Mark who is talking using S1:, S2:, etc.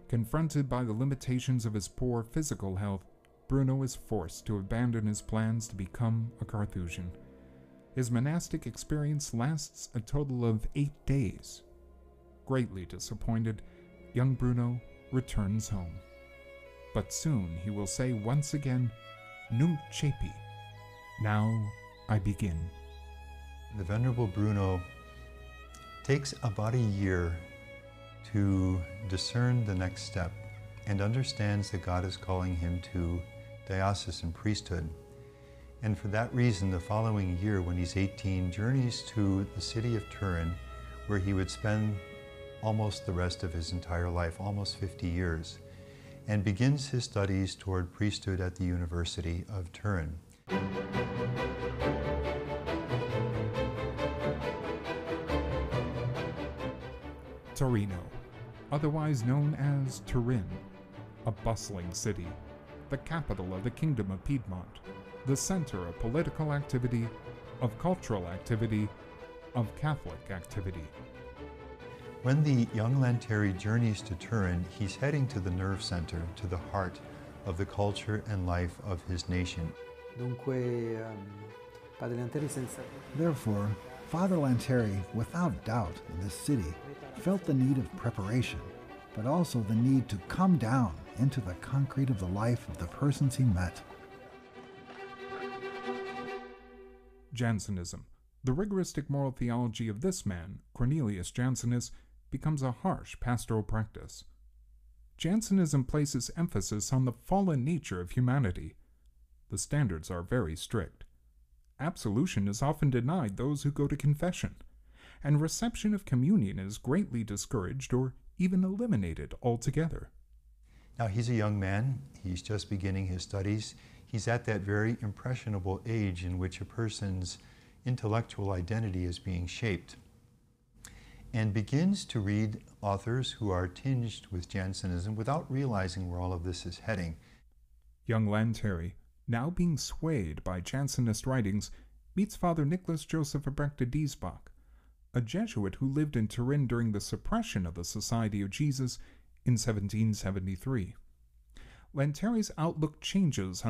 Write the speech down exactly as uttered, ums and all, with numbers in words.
S1: Confronted by the limitations of his poor physical health, Bruno is forced to abandon his plans to become a Carthusian. His monastic experience lasts a total of eight days. Greatly disappointed, young Bruno returns home. But soon he will say once again, Nunc cepi, now I begin.
S2: The Venerable Bruno takes about a year to discern the next step and understands that God is calling him to diocesan priesthood. And for that reason, the following year, when he's eighteen, journeys to the city of Turin, where he would spend almost the rest of his entire life, almost fifty years, and begins his studies toward priesthood at the University of Turin.
S1: Torino, otherwise known as Turin, a bustling city, the capital of the Kingdom of Piedmont, the center of political activity, of cultural activity, of Catholic activity.
S2: When the young Lanteri journeys to Turin, he's heading to the nerve center, to the heart of the culture and life of his nation.
S3: Therefore, Father Lanteri, without doubt, in this city, felt the need of preparation, but also the need to come down into the concrete of the life of the persons he met.
S1: Jansenism, the rigoristic moral theology of this man, Cornelius Jansenus, becomes a harsh pastoral practice. Jansenism places emphasis on the fallen nature of humanity. The standards are very strict. Absolution is often denied those who go to confession, and reception of communion is greatly discouraged or even eliminated altogether.
S2: Now, he's a young man. He's just beginning his studies. He's at that very impressionable age in which a person's intellectual identity is being shaped, and begins to read authors who are tinged with Jansenism without realizing where all of this is heading.
S1: Young Lanteri, now being swayed by Jansenist writings, meets Father Nicholas Joseph Abrecht de Diesbach, a Jesuit who lived in Turin during the suppression of the Society of Jesus in seventeen seventy-three. Lanteri's outlook changes on